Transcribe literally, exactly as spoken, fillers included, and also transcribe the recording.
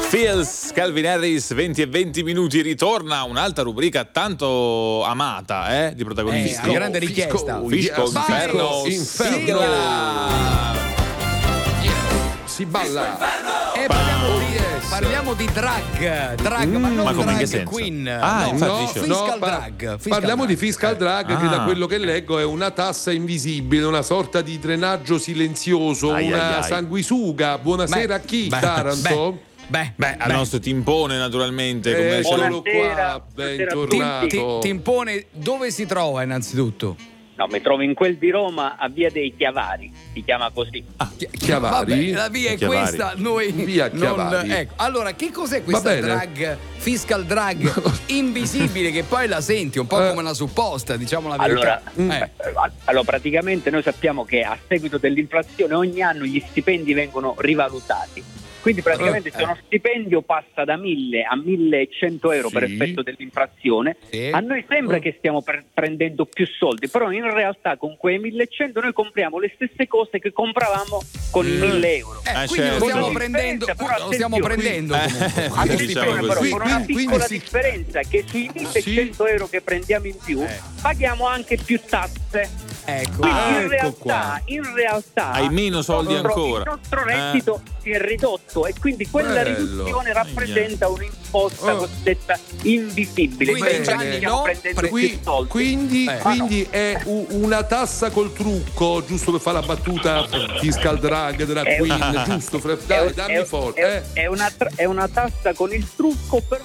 Feels, Calvin Harris, venti e venti minuti, ritorna un'altra rubrica tanto amata, eh, di protagonisti. Eh, grande richiesta. Fisco, Fisco, inferno, inferno. sigla. Si balla. E parliamo di, parliamo di drag, drag, Mm, ma non ma come, in che drag senso? queen. Ah, no, infatti no, dice- fiscal No, pa- drag. Fiscal parliamo drag. di fiscal drag, che Ah. da quello che leggo è una tassa invisibile, una sorta di drenaggio silenzioso, Ai, una ai, ai. sanguisuga. Buonasera a chi? beh, Taranto? Beh, Beh, al beh. nostro timpone, naturalmente. come Eccolo Buonasera, qua, buonasera a Ti- bentornato. ti- Timpone, dove si trova innanzitutto? No, mi trovo in quel di Roma a Via dei Chiavari, si chiama così. Chi- Chiavari? Vabbè, la via è Chiavari. questa, noi Via non, Chiavari. ecco. Allora, che cos'è questa bene. drag, fiscal drag invisibile che poi la senti un po' Eh. come una supposta, diciamo la verità. Allora, Eh. eh, allora, praticamente noi sappiamo che a seguito dell'inflazione ogni anno gli stipendi vengono rivalutati. Quindi praticamente se uno stipendio passa da mille a millecento euro per Sì. effetto dell'inflazione, Sì. a noi sembra che stiamo per- prendendo più soldi, però in realtà con quei millecento noi compriamo le stesse cose che compravamo con i mille euro. Eh, Ah, quindi certo. lo stiamo Con la prendendo, differenza, lo stiamo però prendendo Eh, comunque. diciamo Attenzione però, così. con una Quindi- piccola quindi si- differenza che sui millecento euro che prendiamo in più Eh. paghiamo anche più tasse. Ecco. Quindi Ah, in, ecco realtà, qua. in realtà Hai meno soldi il nostro- ancora. il nostro reddito si è ridotto e quindi quella Bello. riduzione rappresenta un'imposta Oh. cosiddetta invisibile. Quindi, Quindi Gianni, stiamo no, prendendo pre- più Qui- soldi. quindi Eh. quindi è u- una tassa col trucco, giusto per fare la battuta fiscal drag, drag È- queen, giusto? Fra- È, Dai, un- dammi è- forte. è- eh. è una, tra- è una tassa con il trucco, però